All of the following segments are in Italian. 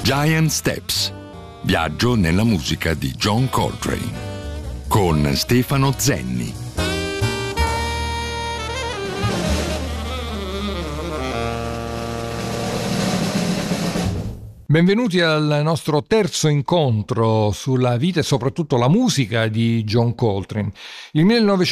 Giant Steps. Viaggio nella musica di John Coltrane con Stefano Zenni. Benvenuti al nostro terzo incontro sulla vita e soprattutto la musica di John Coltrane. Il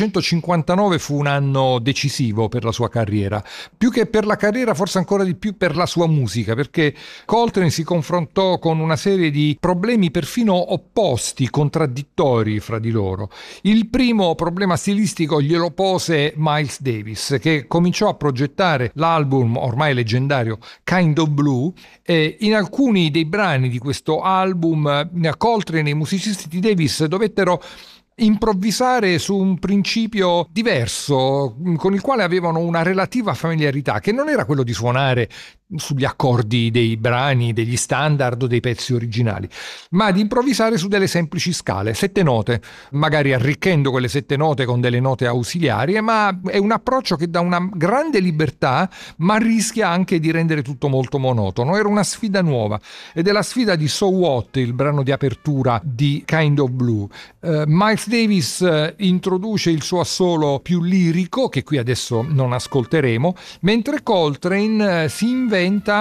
1959 fu un anno decisivo per la sua carriera, più che per la carriera forse ancora di più per la sua musica, perché Coltrane si confrontò con una serie di problemi perfino opposti, contraddittori fra di loro. Il primo problema stilistico glielo pose Miles Davis, che cominciò a progettare l'album ormai leggendario Kind of Blue, e in alcuni dei brani di questo album Coltrane e i musicisti di Davis dovettero improvvisare su un principio diverso, con il quale avevano una relativa familiarità, che non era quello di suonare sugli accordi dei brani, degli standard o dei pezzi originali, ma di improvvisare su delle semplici scale, 7 note, magari arricchendo quelle 7 note con delle note ausiliarie, ma è un approccio che dà una grande libertà, ma rischia anche di rendere tutto molto monotono. Era una sfida nuova, ed è la sfida di So What, il brano di apertura di Kind of Blue. Miles Davis introduce il suo assolo più lirico, che qui adesso non ascolteremo, mentre Coltrane si inventa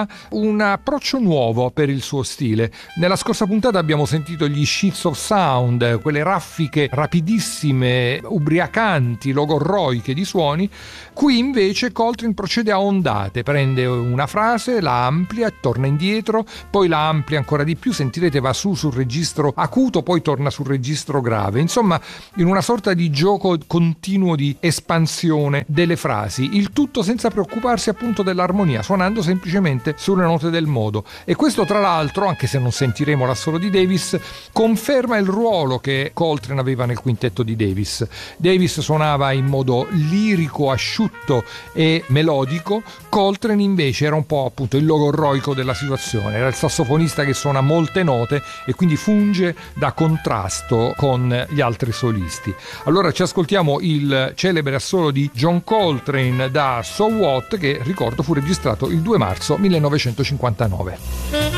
un approccio nuovo per il suo stile. Nella scorsa puntata abbiamo sentito gli sheets of sound, quelle raffiche rapidissime, ubriacanti, logorroiche di suoni. Qui invece Coltrane procede a ondate, prende una frase, la amplia, torna indietro, poi la amplia ancora di più, sentirete va sul registro acuto, poi torna sul registro grave. Insomma, in una sorta di gioco continuo di espansione delle frasi, il tutto senza preoccuparsi appunto dell'armonia, suonando semplicemente sulle note del modo. E questo, tra l'altro, anche se non sentiremo l'assolo di Davis, conferma il ruolo che Coltrane aveva nel quintetto di Davis. Davis suonava in modo lirico, asciutto e melodico. Coltrane invece era un po' appunto il logorroico della situazione, era il sassofonista che suona molte note e quindi funge da contrasto con gli altri solisti. Allora ci ascoltiamo il celebre assolo di John Coltrane da So What, che ricordo fu registrato il 2 marzo 1959.